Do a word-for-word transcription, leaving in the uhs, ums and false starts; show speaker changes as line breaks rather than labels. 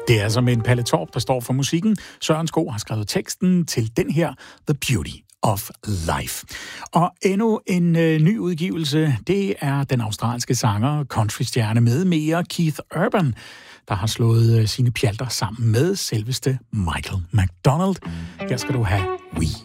Det er altså med en Palle Torp, der står for musikken. Søren Sko har skrevet teksten til den her The Beauty of Life. Og endnu en øh, ny udgivelse, det er den australske sanger, countrystjerne med mere Keith Urban, der har slået øh, sine pjalter sammen med selveste Michael McDonald. Her skal du have We.